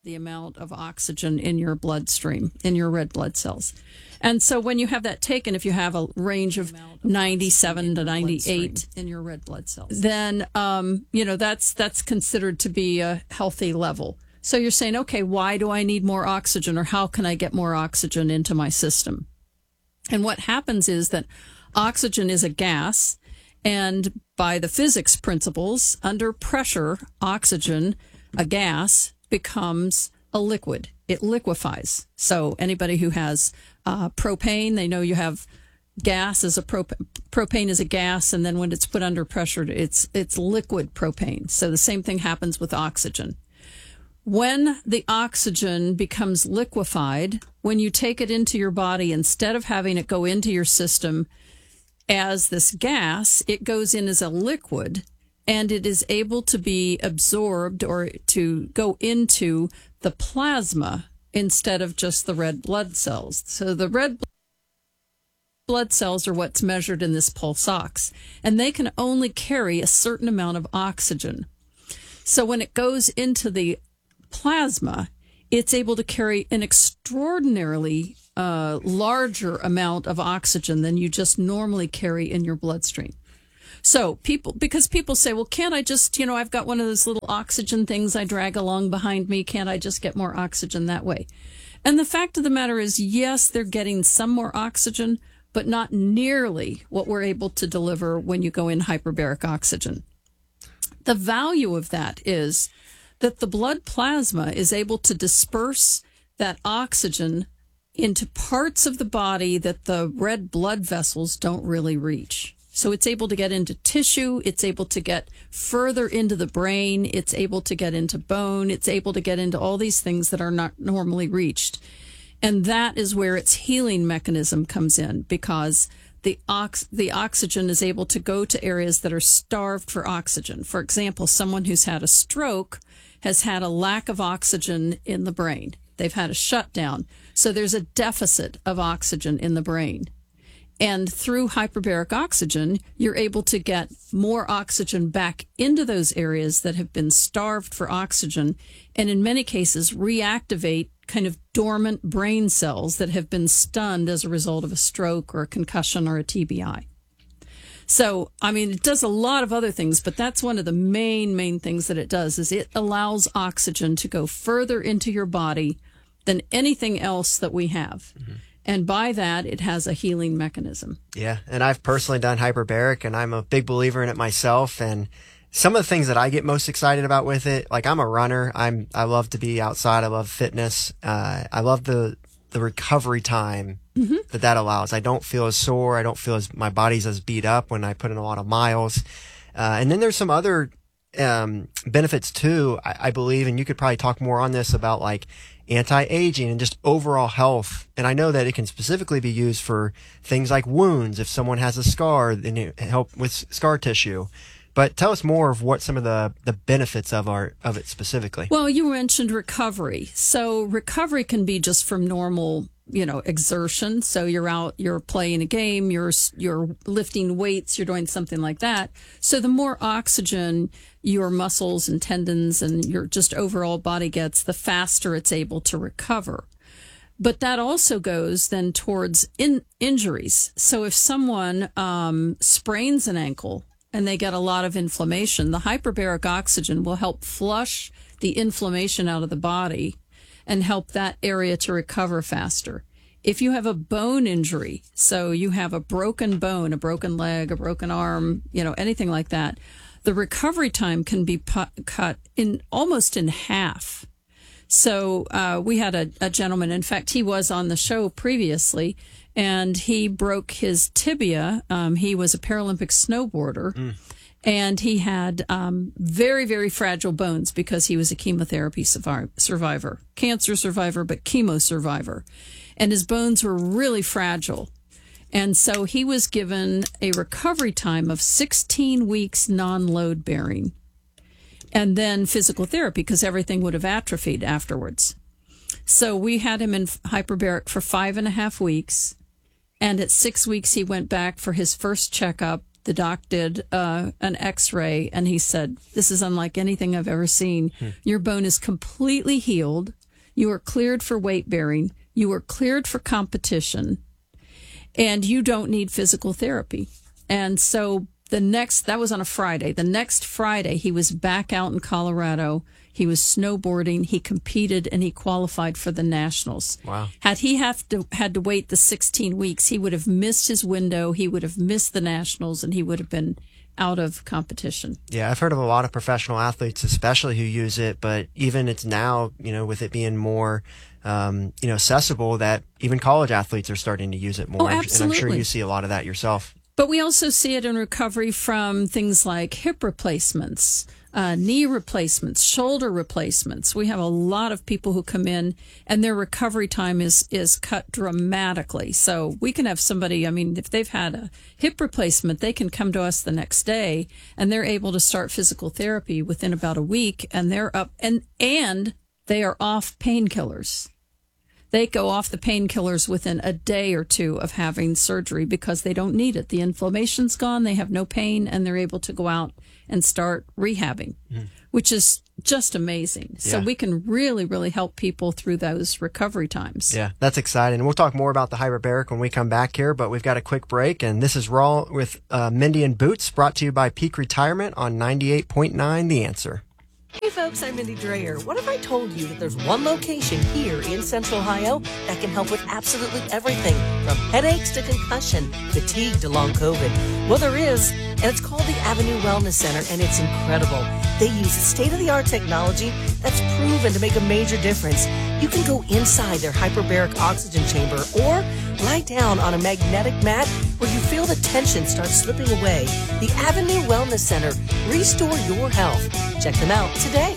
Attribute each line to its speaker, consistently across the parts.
Speaker 1: the amount of oxygen in your bloodstream, in your red blood cells. And so when you have that taken, if you have a range of 97 to 98 in your red blood cells, then, that's considered to be a healthy level. So you're saying, okay, why do I need more oxygen, or how can I get more oxygen into my system? And what happens is that oxygen is a gas, and by the physics principles, under pressure, oxygen, a gas, becomes a liquid. It liquefies. So anybody who has propane, they know you have gas as a propane is a gas, and then when it's put under pressure, it's liquid propane. So the same thing happens with oxygen. When the oxygen becomes liquefied, when you take it into your body, instead of having it go into your system as this gas, it goes in as a liquid, and it is able to be absorbed or to go into the plasma instead of just the red blood cells. So the red blood cells are what's measured in this pulse ox, and they can only carry a certain amount of oxygen. So when it goes into the plasma, it's able to carry an extraordinarily larger amount of oxygen than you just normally carry in your bloodstream. So because people say, well, can't I just, I've got one of those little oxygen things I drag along behind me. Can't I just get more oxygen that way? And the fact of the matter is, yes, they're getting some more oxygen, but not nearly what we're able to deliver when you go in hyperbaric oxygen. The value of that is that the blood plasma is able to disperse that oxygen into parts of the body that the red blood vessels don't really reach. So it's able to get into tissue, it's able to get further into the brain, it's able to get into bone, it's able to get into all these things that are not normally reached. And that is where its healing mechanism comes in, because the oxygen is able to go to areas that are starved for oxygen. For example, someone who's had a stroke has had a lack of oxygen in the brain. They've had a shutdown. So there's a deficit of oxygen in the brain. And through hyperbaric oxygen, you're able to get more oxygen back into those areas that have been starved for oxygen, and in many cases reactivate kind of dormant brain cells that have been stunned as a result of a stroke or a concussion or a TBI. So, it does a lot of other things, but that's one of the main things that it does, is it allows oxygen to go further into your body than anything else that we have. Mm-hmm. And by that, it has a healing mechanism.
Speaker 2: Yeah, and I've personally done hyperbaric, and I'm a big believer in it myself. And some of the things that I get most excited about with it, like I'm a runner. I love to be outside. I love fitness. I love the recovery time that allows. I don't feel as sore. I don't feel as my body's as beat up when I put in a lot of miles. And then there's some other benefits too, I believe, and you could probably talk more on this about like anti-aging and just overall health. And I know that it can specifically be used for things like wounds. If someone has a scar, then it help with scar tissue. But tell us more of what some of the benefits of it specifically.
Speaker 1: Well, you mentioned recovery. So recovery can be just from normal, exertion. So you're out, you're playing a game, you're lifting weights, you're doing something like that. So the more oxygen your muscles and tendons and your just overall body gets, the faster it's able to recover. But that also goes then towards injuries. So if someone sprains an ankle and they get a lot of inflammation, the hyperbaric oxygen will help flush the inflammation out of the body and help that area to recover faster. If you have a bone injury, so you have a broken bone, a broken leg, a broken arm, anything like that, the recovery time can be cut in almost in half. So we had a gentleman, in fact, he was on the show previously, and he broke his tibia. He was a Paralympic snowboarder, and he had very, very fragile bones because he was a chemotherapy survivor, cancer survivor, but chemo survivor. And his bones were really fragile. And so he was given a recovery time of 16 weeks non-load bearing, and then physical therapy because everything would have atrophied afterwards. So we had him in hyperbaric for 5.5 weeks. And at 6 weeks, he went back for his first checkup, The doc did an x-ray, and he said, this is unlike anything I've ever seen. Your bone is completely healed. You are cleared for weight bearing. You are cleared for competition, and you don't need physical therapy. And so that was on a Friday. The next Friday, he was back out in Colorado. He was snowboarding. He competed, and he qualified for the Nationals.
Speaker 2: Wow.
Speaker 1: Had he had to wait the 16 weeks, he would have missed his window. He would have missed the Nationals, and he would have been out of competition.
Speaker 2: Yeah, I've heard of a lot of professional athletes, especially who use it, but even it's now, with it being more, accessible, that even college athletes are starting to use it more.
Speaker 1: Oh, absolutely.
Speaker 2: And I'm sure you see a lot of that yourself.
Speaker 1: But we also see it in recovery from things like hip replacements, knee replacements, shoulder replacements. We have a lot of people who come in and their recovery time is cut dramatically. So we can have somebody, if they've had a hip replacement, they can come to us the next day and they're able to start physical therapy within about a week, and they're up and they are off painkillers. They go off the painkillers within a day or two of having surgery because they don't need it. The inflammation's gone, they have no pain, and they're able to go out and start rehabbing, which is just amazing. Yeah. So we can really, really help people through those recovery times.
Speaker 2: Yeah, that's exciting. We'll talk more about the hyperbaric when we come back here, but we've got a quick break, and this is Raw with Mindy and Boots, brought to you by Peak Retirement on 98.9 The Answer.
Speaker 3: Hey folks, I'm Mindy Dreyer. What if I told you that there's one location here in Central Ohio that can help with absolutely everything from headaches to concussion, fatigue to long COVID? Well, there is, and it's called the Avenue Wellness Center, and it's incredible. They use state-of-the-art technology that's proven to make a major difference. You can go inside their hyperbaric oxygen chamber or lie down on a magnetic mat where you feel the tension start slipping away. The Avenue Wellness Center. Restore your health. Check them out today.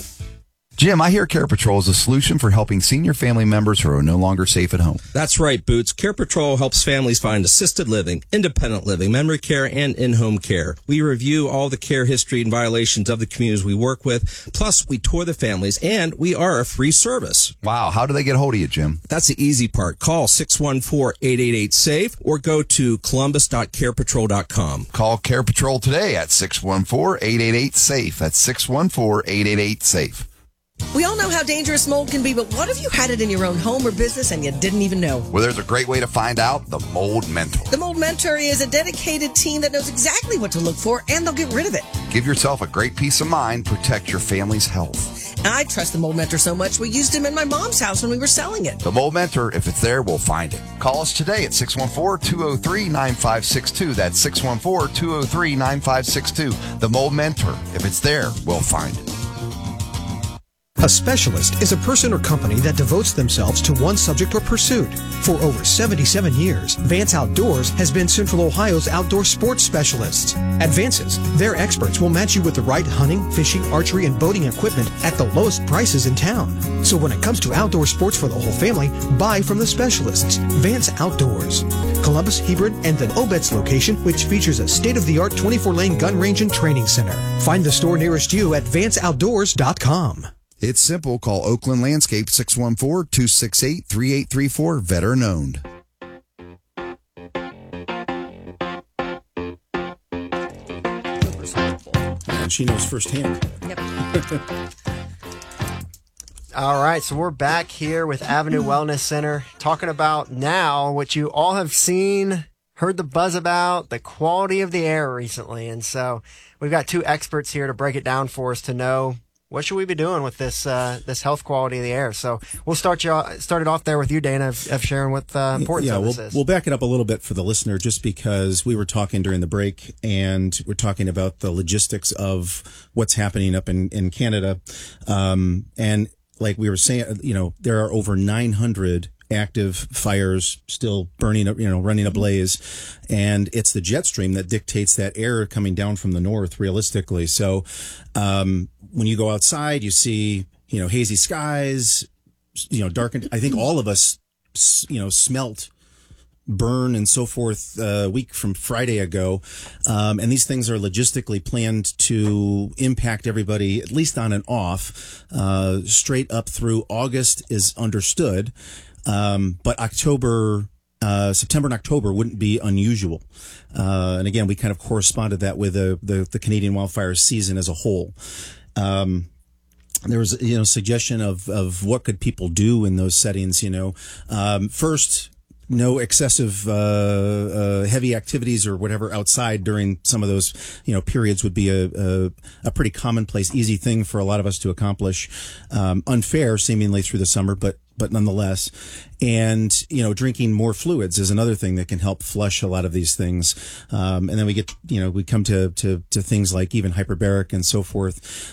Speaker 4: Jim, I hear Care Patrol is a solution for helping senior family members who are no longer safe at home.
Speaker 5: That's right, Boots. Care Patrol helps families find assisted living, independent living, memory care, and in-home care. We review all the care history and violations of the communities we work with. Plus, we tour the families, and we are a free service.
Speaker 4: Wow. How do they get a hold of you, Jim?
Speaker 5: That's the easy part. Call 614-888-SAFE or go to columbus.carepatrol.com.
Speaker 4: Call Care Patrol today at 614-888-SAFE. That's 614-888-SAFE.
Speaker 3: We all know how dangerous mold can be, but what if you had it in your own home or business and you didn't even know?
Speaker 4: Well, there's a great way to find out: the Mold Mentor.
Speaker 3: The Mold Mentor is a dedicated team that knows exactly what to look for, and they'll get rid of it.
Speaker 4: Give yourself a great peace of mind. Protect your family's health.
Speaker 3: I trust the Mold Mentor so much, we used him in my mom's house when we were selling it.
Speaker 4: The Mold Mentor, if it's there, we'll find it. Call us today at 614-203-9562. That's 614-203-9562. The Mold Mentor, if it's there, we'll find it.
Speaker 6: A specialist is a person or company that devotes themselves to one subject or pursuit. For over 77 years, Vance Outdoors has been Central Ohio's outdoor sports specialists. At Vance's, their experts will match you with the right hunting, fishing, archery, and boating equipment at the lowest prices in town. So when it comes to outdoor sports for the whole family, buy from the specialists. Vance Outdoors. Columbus, Hebron, and the Obetz location, which features a state-of-the-art 24-lane gun range and training center. Find the store nearest you at vanceoutdoors.com.
Speaker 4: It's simple. Call Oakland Landscape 614-268-3834, veteran owned.
Speaker 7: And she knows firsthand.
Speaker 1: Yep.
Speaker 2: All right, so we're back here with Avenue Wellness Center, talking about now what you all have seen, heard the buzz about, the quality of the air recently. And so we've got two experts here to break it down for us to know what should we be doing with this this health quality of the air. So we'll start it off there with you, Dana, of sharing what the importance of this is.
Speaker 7: We'll back it up a little bit for the listener, just because we were talking during the break, and we're talking about the logistics of what's happening up in Canada. And like we were saying, there are over 900 active fires still burning, running ablaze. And it's the jet stream that dictates that air coming down from the north, realistically. So, when you go outside, you see, hazy skies, darkened. I think all of us, smelt burn and so forth a week from Friday ago. And these things are logistically planned to impact everybody, at least on and off. Straight up through August is understood. But October September and October wouldn't be unusual. And again, we kind of corresponded that with the Canadian wildfire season as a whole. There was, suggestion of what could people do in those settings, first, no excessive, heavy activities or whatever outside during some of those, periods would be a pretty commonplace, easy thing for a lot of us to accomplish. Unfair seemingly through the summer, but nonetheless. And, drinking more fluids is another thing that can help flush a lot of these things. And then we get, we come to things like even hyperbaric and so forth.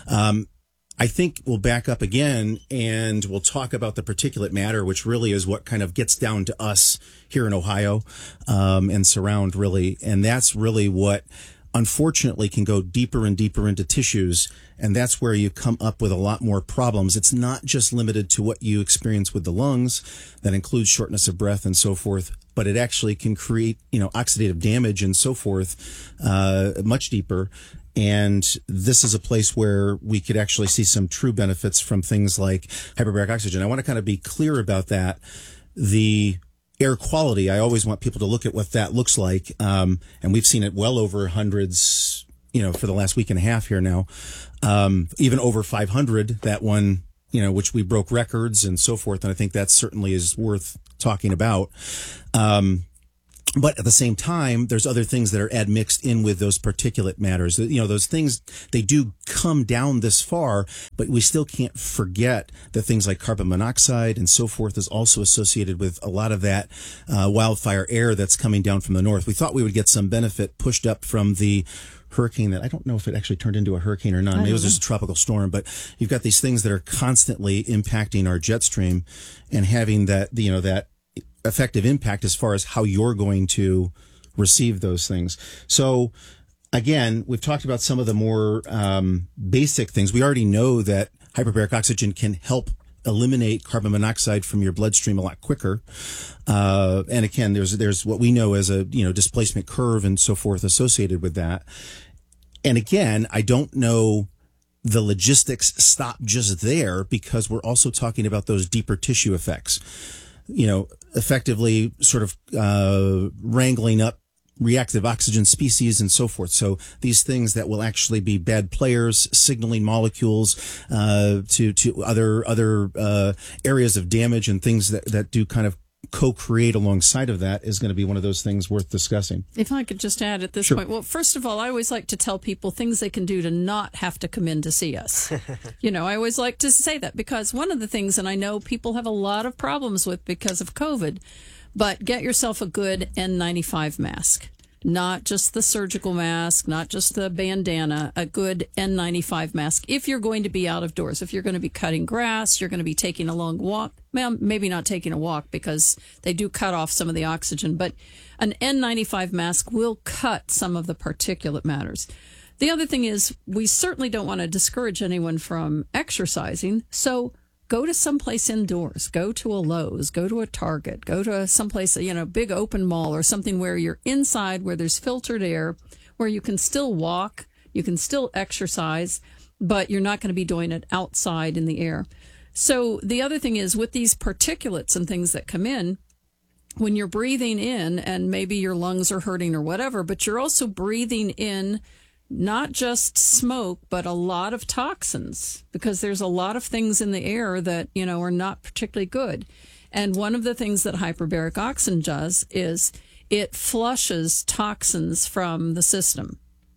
Speaker 7: I think we'll back up again and we'll talk about the particulate matter, which really is what kind of gets down to us here in Ohio, and surround really. And that's really what unfortunately can go deeper and deeper into tissues. And that's where you come up with a lot more problems. It's not just limited to what you experience with the lungs. That includes shortness of breath and so forth, but it actually can create, oxidative damage and so forth, much deeper. And this is a place where we could actually see some true benefits from things like hyperbaric oxygen. I want to kind of be clear about that. The air quality, I always want people to look at what that looks like. And we've seen it well over hundreds, for the last week and a half here now. Even over 500, that one, which we broke records and so forth. And I think that certainly is worth talking about. But at the same time, there's other things that are admixed in with those particulate matters. Those things, they do come down this far, but we still can't forget that things like carbon monoxide and so forth is also associated with a lot of that wildfire air that's coming down from the north. We thought we would get some benefit pushed up from the hurricane that I don't know if it actually turned into a hurricane or not. Maybe it was just a tropical storm, but you've got these things that are constantly impacting our jet stream and having that, that effective impact as far as how you're going to receive those things. So again, we've talked about some of the more basic things. We already know that hyperbaric oxygen can help eliminate carbon monoxide from your bloodstream a lot quicker. And again, there's what we know as a, displacement curve and so forth associated with that. And again, I don't know the logistics stop just there because we're also talking about those deeper tissue effects. Effectively sort of wrangling up reactive oxygen species and so forth. So these things that will actually be bad players, signaling molecules to other areas of damage and things that do kind of co-create alongside of that is going to be one of those things worth discussing.
Speaker 1: If I could just add at this
Speaker 7: Sure.
Speaker 1: point, well, first of all, I always like to tell people things they can do to not have to come in to see us. I always like to say that because one of the things, and I know people have a lot of problems with because of COVID, but get yourself a good N95 mask. Not just the surgical mask, not just the bandana, a good N95 mask. If you're going to be out of doors, if you're going to be cutting grass, you're going to be taking a long walk. Well, maybe not taking a walk because they do cut off some of the oxygen, but an N95 mask will cut some of the particulate matters. The other thing is we certainly don't want to discourage anyone from exercising. So go to someplace indoors, go to a Lowe's, go to a Target, go to someplace, big open mall or something where you're inside, where there's filtered air, where you can still walk, you can still exercise, but you're not going to be doing it outside in the air. So the other thing is with these particulates and things that come in, when you're breathing in and maybe your lungs are hurting or whatever, but you're also breathing in not just smoke, but a lot of toxins, because there's a lot of things in the air that, are not particularly good. And one of the things that hyperbaric oxygen does is it flushes toxins from the system.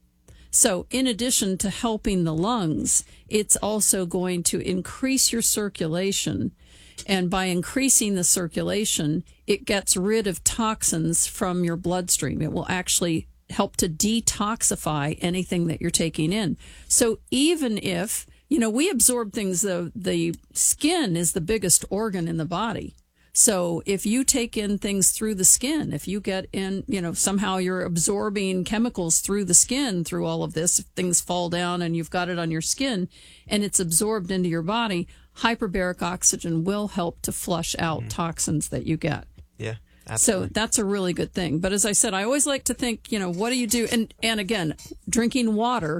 Speaker 1: So in addition to helping the lungs, it's also going to increase your circulation. And by increasing the circulation, it gets rid of toxins from your bloodstream. It will actually help to detoxify anything that you're taking in. So even if, we absorb things, the skin is the biggest organ in the body. So if you take in things through the skin, if you get in, somehow you're absorbing chemicals through the skin through all of this, if things fall down and you've got it on your skin and it's absorbed into your body, hyperbaric oxygen will help to flush out toxins that you get.
Speaker 2: Yeah. Absolutely.
Speaker 1: So that's a really good thing. But as I said, I always like to think, what do you do? And again, drinking water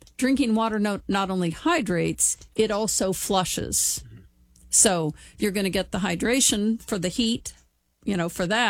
Speaker 1: not only hydrates, it also flushes. So you're going to get the hydration for the heat, for that,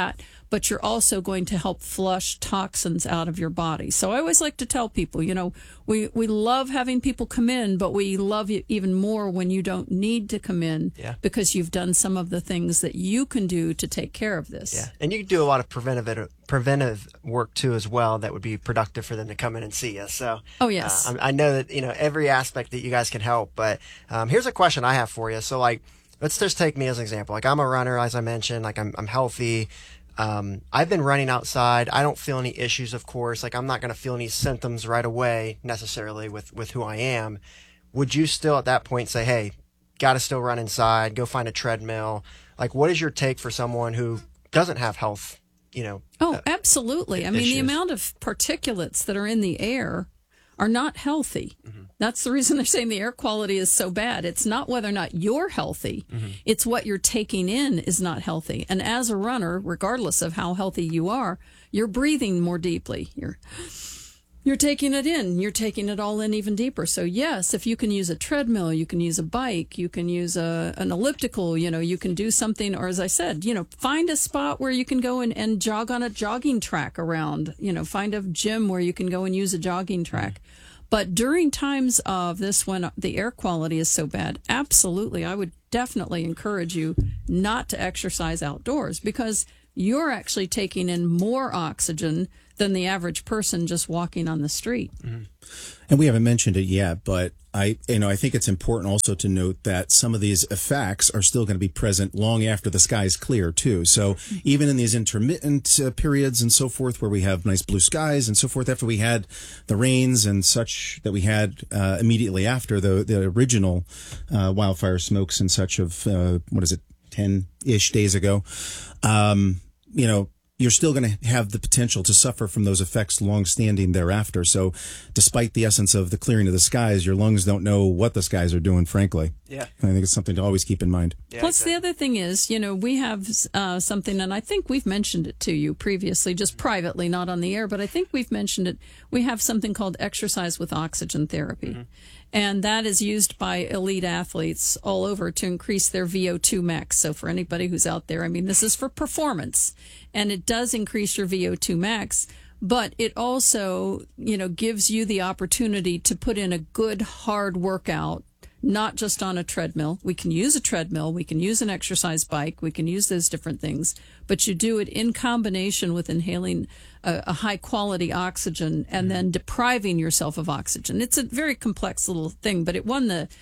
Speaker 1: but you're also going to help flush toxins out of your body. So I always like to tell people, we love having people come in, but we love you even more when you don't need to come in because you've done some of the things that you can do to take care of this.
Speaker 2: Yeah, and you can do a lot of preventive work too as well that would be productive for them to come in and see us. So,
Speaker 1: oh yes,
Speaker 2: I know that every aspect that you guys can help. But here's a question I have for you. So, like, let's just take me as an example. Like, I'm a runner, as I mentioned. Like, I'm healthy. I've been running outside. I don't feel any issues, of course. Like, I'm not going to feel any symptoms right away necessarily with who I am. Would you still at that point say, hey, got to still run inside, go find a treadmill? Like, what is your take for someone who doesn't have health,
Speaker 1: Oh, absolutely. I mean, the amount of particulates that are in the air are not healthy. Mm-hmm. That's the reason they're saying the air quality is so bad. It's not whether or not you're healthy. Mm-hmm. It's what you're taking in is not healthy. And as a runner, regardless of how healthy you are, you're breathing more deeply. You're taking it in. You're taking it all in even deeper. So yes, if you can use a treadmill, you can use a bike, you can use an elliptical, you can do something, or as I said, find a spot where you can go and jog on a jogging track around, find a gym where you can go and use a jogging track. But during times of this, when the air quality is so bad, absolutely, I would definitely encourage you not to exercise outdoors because you're actually taking in more oxygen than the average person just walking on the street.
Speaker 7: Mm-hmm. And we haven't mentioned it yet, but I think it's important also to note that some of these effects are still going to be present long after the sky's clear too. So even in these intermittent periods and so forth, where we have nice blue skies and so forth, after we had the rains and such that we had immediately after the original wildfire smokes and such of 10-ish days ago, you're still going to have the potential to suffer from those effects long-standing thereafter. So despite the essence of the clearing of the skies, your lungs don't know what the skies are doing, frankly.
Speaker 2: Yeah.
Speaker 7: I think it's something to always keep in mind.
Speaker 2: Yeah,
Speaker 1: Plus, the other thing is, we have something, and I think we've mentioned it to you previously, just privately, not on the air, but I think we've mentioned it. We have something called exercise with oxygen therapy. Mm-hmm. And that is used by elite athletes all over to increase their VO2 max. So for anybody who's out there, this is for performance. And it does increase your VO2 max, but it also, gives you the opportunity to put in a good, hard workout, not just on a treadmill. We can use a treadmill. We can use an exercise bike. We can use those different things. But you do it in combination with inhaling a high-quality oxygen and then depriving yourself of oxygen. It's a very complex little thing, but it won the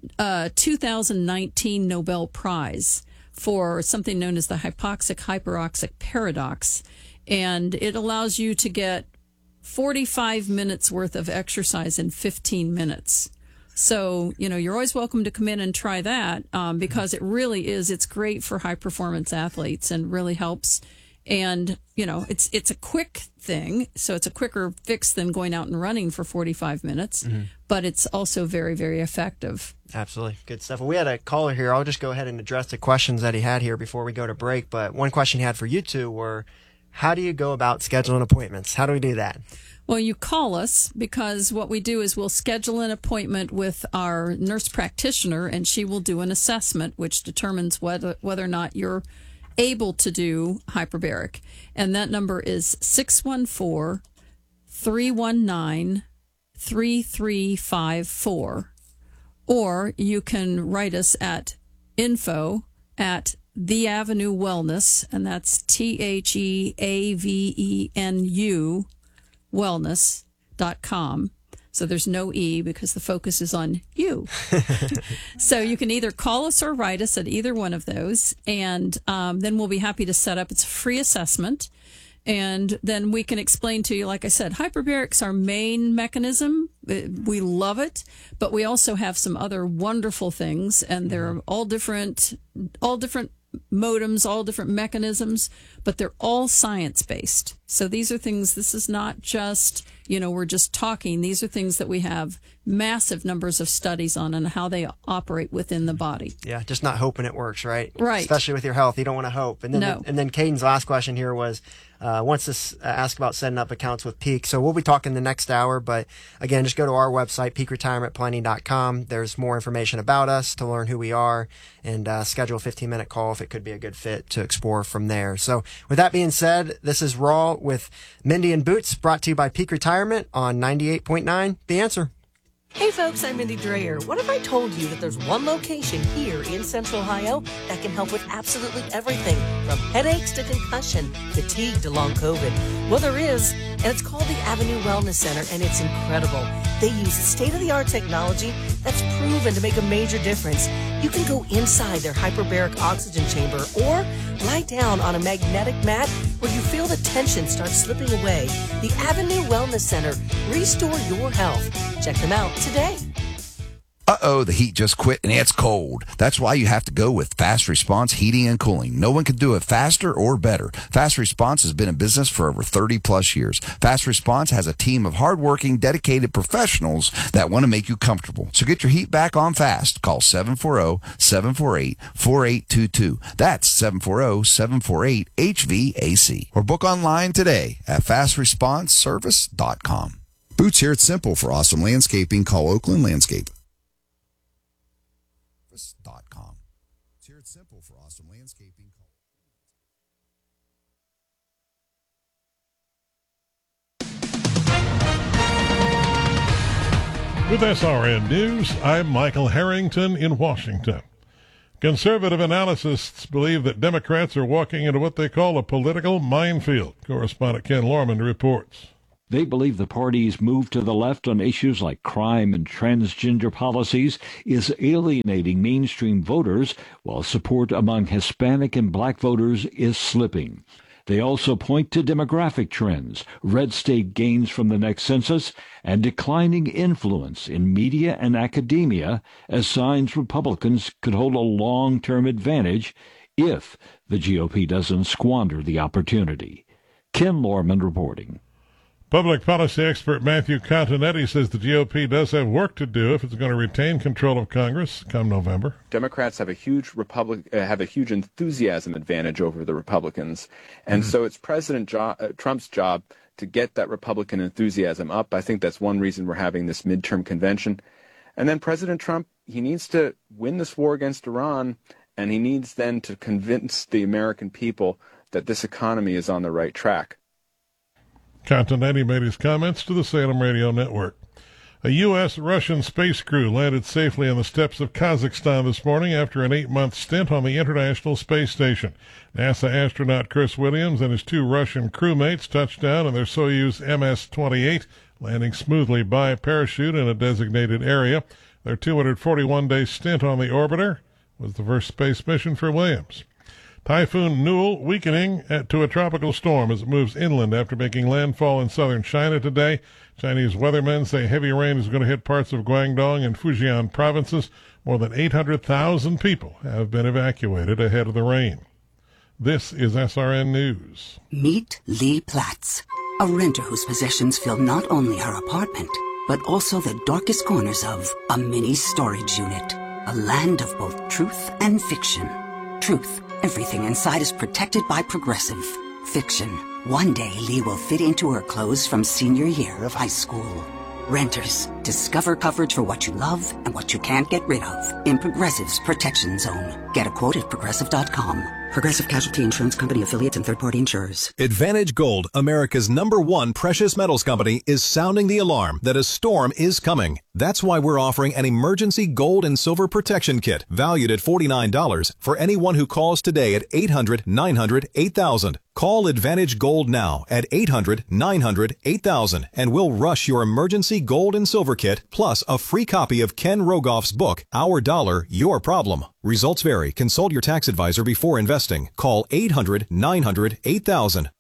Speaker 1: 2019 Nobel Prize for something known as the hypoxic-hyperoxic paradox. And it allows you to get 45 minutes worth of exercise in 15 minutes. So, you're always welcome to come in and try that because it really is. It's great for high-performance athletes and really helps. And, it's a quick thing. So it's a quicker fix than going out and running for 45 minutes. Mm-hmm. But it's also very, very effective.
Speaker 2: Absolutely. Good stuff. Well, we had a caller here. I'll just go ahead and address the questions that he had here before we go to break. But one question he had for you two were, how do you go about scheduling appointments? How do we do that?
Speaker 1: Well, you call us because what we do is we'll schedule an appointment with our nurse practitioner, and she will do an assessment which determines whether or not you're able to do hyperbaric. And that number is 614-319-3354. Or you can write us at info@The Avenue Wellness, and that's THEAVENU wellness.com. So there's no E because the focus is on you. So you can either call us or write us at either one of those. And then we'll be happy to set up. It's a free assessment. And then we can explain to you, like I said, hyperbaric's our main mechanism. We love it. But we also have some other wonderful things. And they're all different modems, all different mechanisms. But they're all science-based. So these are things, this is not just, we're just talking. These are things that we have massive numbers of studies on and how they operate within the body.
Speaker 2: Yeah, just not hoping it works, right?
Speaker 1: Right.
Speaker 2: Especially with your health, you don't want to hope. And then,
Speaker 1: No.
Speaker 2: and then Caden's last question here was, wants to ask about setting up accounts with Peak. So we'll be talking the next hour, but again, just go to our website, peakretirementplanning.com. There's more information about us to learn who we are and schedule a 15-minute call if it could be a good fit to explore from there. So with that being said, this is Raw with Mindy and Boots, brought to you by Peak Retirement on 98.9 The Answer.
Speaker 3: Hey folks, I'm Mindy Dreyer. What if I told you that there's one location here in Central Ohio that can help with absolutely everything from headaches to concussion, fatigue to long COVID? Well, there is, and it's called the Avenue Wellness Center, and it's incredible. They use state-of-the-art technology that's proven to make a major difference. You can go inside their hyperbaric oxygen chamber or lie down on a magnetic mat where you feel the tension start slipping away. The Avenue Wellness Center. Restore your health. Check them out today.
Speaker 4: Uh-oh, the heat just quit and it's cold. That's why you have to go with Fast Response Heating and Cooling. No one can do it faster or better. Fast Response has been in business for over 30 plus years. Fast Response has a team of hardworking, dedicated professionals that want to make you comfortable. So get your heat back on fast. Call 740-748-4822. That's 740-748-HVAC. Or book online today at fastresponseservice.com. Boots here at Simple for awesome landscaping. Call Oakland Landscape. .com. It's here at Simple for awesome landscaping.
Speaker 8: With SRN News, I'm Michael Harrington in Washington. Conservative analysts believe that Democrats are walking into what they call a political minefield. Correspondent Ken Lorman reports.
Speaker 9: They believe the party's move to the left on issues like crime and transgender policies is alienating mainstream voters, while support among Hispanic and black voters is slipping. They also point to demographic trends, red state gains from the next census, and declining influence in media and academia as signs Republicans could hold a long-term advantage if the GOP doesn't squander the opportunity. Ken Lorman reporting.
Speaker 8: Public policy expert Matthew Continetti says the GOP does have work to do if it's going to retain control of Congress come November.
Speaker 10: Democrats have a huge enthusiasm advantage over the Republicans, and so it's President Trump's job to get that Republican enthusiasm up. I think that's one reason we're having this midterm convention. And then President Trump, he needs to win this war against Iran, and he needs then to convince the American people that this economy is on the right track.
Speaker 8: Continetti made his comments to the Salem Radio Network. A U.S.-Russian space crew landed safely on the steppes of Kazakhstan this morning after an 8-month stint on the International Space Station. NASA astronaut Chris Williams and his 2 Russian crewmates touched down in their Soyuz MS-28, landing smoothly by parachute in a designated area. Their 241-day stint on the orbiter was the first space mission for Williams. Typhoon Newell weakening to a tropical storm as it moves inland after making landfall in southern China today. Chinese weathermen say heavy rain is going to hit parts of Guangdong and Fujian provinces. More than 800,000 people have been evacuated ahead of the rain. This is SRN News.
Speaker 11: Meet Lee Platts, a renter whose possessions fill not only her apartment, but also the darkest corners of a mini storage unit. A land of both truth and fiction. Truth. Everything inside is protected by Progressive. Fiction. One day Lee will fit into her clothes from senior year of high school. Renters. Discover coverage for what you love and what you can't get rid of in Progressive's Protection Zone. Get a quote at Progressive.com. Progressive Casualty Insurance Company, affiliates, and third-party insurers.
Speaker 12: Advantage Gold, America's #1 precious metals company, is sounding the alarm that a storm is coming. That's why we're offering an emergency gold and silver protection kit valued at $49 for anyone who calls today at 800-900-8000. Call Advantage Gold now at 800-900-8000 and we'll rush your emergency gold and silver kit plus a free copy of Ken Rogoff's book, Our Dollar, Your Problem. Results vary. Consult your tax advisor before investing. Call 800-900-8000.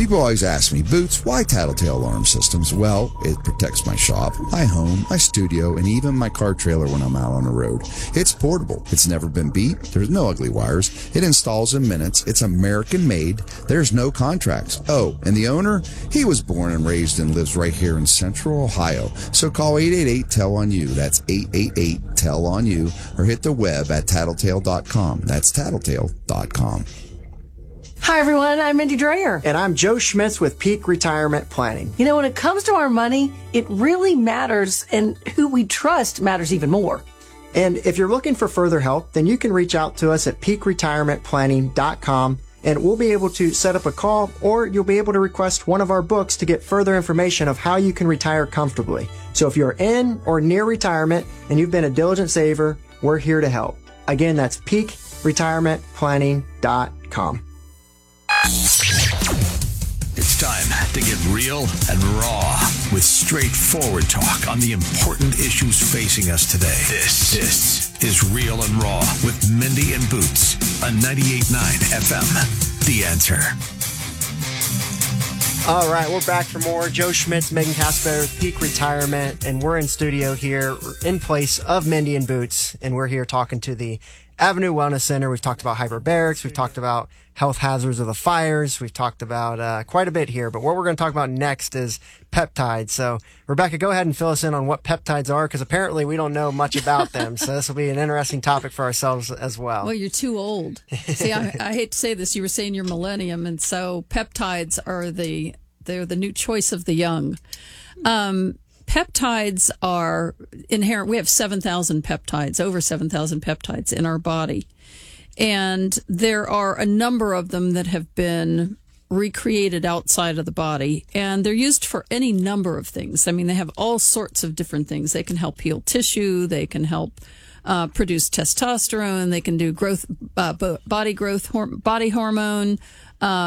Speaker 4: People always ask me, Boots, why Tattletale Alarm Systems? Well, it protects my shop, my home, my studio, and even my car trailer when I'm out on the road. It's portable. It's never been beat. There's no ugly wires. It installs in minutes. It's American made. There's no contracts. Oh, and the owner? He was born and raised and lives right here in Central Ohio. So call 888-TELL-ON-YOU. That's 888-TELL-ON-YOU, or hit the web at tattletale.com. That's tattletale.com.
Speaker 3: Hi, everyone. I'm Mindy Dreyer.
Speaker 2: And I'm Joe Schmitz with Peak Retirement Planning.
Speaker 3: You know, when it comes to our money, it really matters, and who we trust matters even more.
Speaker 2: And if you're looking for further help, then you can reach out to us at peakretirementplanning.com, and we'll be able to set up a call, or you'll be able to request one of our books to get further information of how you can retire comfortably. So if you're in or near retirement and you've been a diligent saver, we're here to help. Again, that's peakretirementplanning.com.
Speaker 13: It's time to get real and raw with straightforward talk on the important issues facing us today. This is Real and Raw with Mindy and Boots on 98.9 FM. The Answer.
Speaker 2: All right, we're back for more. Joe Schmitz, Megan Casper with Peak Retirement, and we're in studio here in place of Mindy and Boots, and we're here talking to the Avenue Wellness Center. We've talked about hyperbarics. We've talked about health hazards of the fires. We've talked about quite a bit here, but what we're going to talk about next is peptides. So, Rebecca, go ahead and fill us in on what peptides are, because apparently we don't know much about them. So this will be an interesting topic for ourselves as well.
Speaker 1: Well, you're too old. See, I hate to say this. You were saying you're millennium, and so peptides are they're the new choice of the young. Peptides are inherent. We have 7,000 peptides, over 7,000 peptides in our body. And there are a number of them that have been recreated outside of the body. And they're used for any number of things. I mean, they have all sorts of different things. They can help heal tissue. They can help produce testosterone. They can do growth, body growth, body hormone.